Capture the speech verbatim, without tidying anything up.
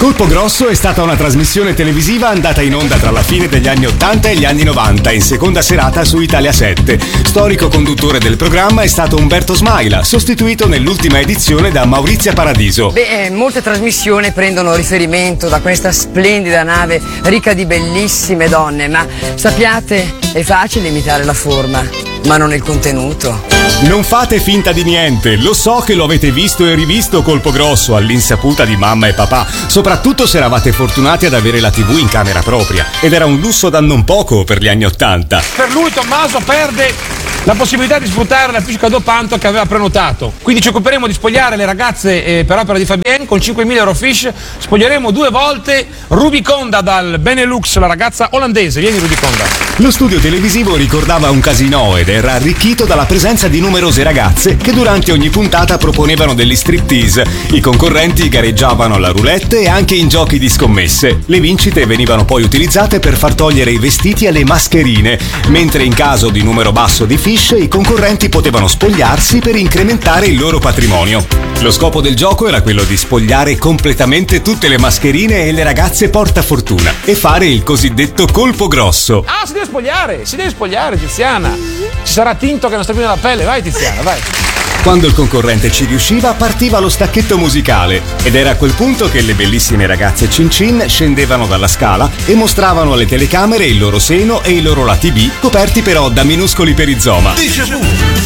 Colpo Grosso è stata una trasmissione televisiva andata in onda tra la fine degli anni ottanta e gli anni novanta, in seconda serata su Italia sette. Storico conduttore del programma è stato Umberto Smaila, sostituito nell'ultima edizione da Maurizia Paradiso. Beh, molte trasmissioni prendono riferimento da questa splendida nave ricca di bellissime donne, ma sappiate, è facile imitare la forma, ma non il contenuto. Non fate finta di niente, lo so che lo avete visto e rivisto Colpo Grosso all'insaputa di mamma e papà, soprattutto se eravate fortunati ad avere la tivù in camera propria, ed era un lusso da non poco per gli anni ottanta. Per lui Tommaso perde la possibilità di sfruttare la fisica dopanto che aveva prenotato. Quindi ci occuperemo di spogliare le ragazze eh, per opera di Fabienne con cinquemila euro fish. Spoglieremo due volte Rubiconda dal Benelux, la ragazza olandese. Vieni Rubiconda. Lo studio televisivo ricordava un casino ed era arricchito dalla presenza di numerose ragazze che durante ogni puntata proponevano degli striptease. I concorrenti gareggiavano alla roulette e anche in giochi di scommesse. Le vincite venivano poi utilizzate per far togliere i vestiti alle mascherine, mentre in caso di numero basso di fish i concorrenti potevano spogliarsi per incrementare il loro patrimonio. Lo scopo del gioco era quello di spogliare completamente tutte le mascherine e le ragazze portafortuna e fare il cosiddetto colpo grosso. Ah, si deve spogliare, si deve spogliare Tiziana. Ci sarà tinto che non sta più nella pelle, vai Tiziana, vai. Quando il concorrente ci riusciva partiva lo stacchetto musicale ed era a quel punto che le bellissime ragazze Cin Cin scendevano dalla scala e mostravano alle telecamere il loro seno e i loro lati B coperti però da minuscoli perizoma.